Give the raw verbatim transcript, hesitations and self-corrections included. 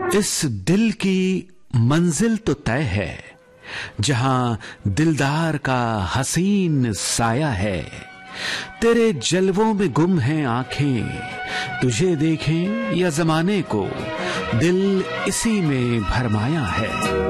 इस दिल की मंजिल तो तय है, जहां दिलदार का हसीन साया है। तेरे जलवों में गुम हैं आंखें, तुझे देखें या जमाने को, दिल इसी में भरमाया है।